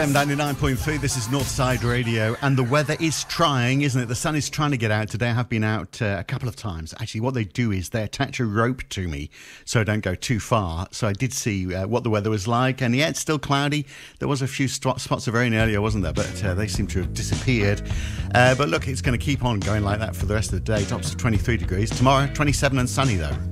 99.3, this is Northside Radio, and the weather is trying, isn't it? The sun is trying to get out today. I have been out a couple of times. Actually, what they do is they attach a rope to me so I don't go too far. So I did see what the weather was like, and yeah, it's still cloudy. There was a few spots of rain earlier, wasn't there? But they seem to have disappeared. But look, it's going to keep on going like that for the rest of the day. Tops of 23 degrees. Tomorrow, 27 and sunny, though.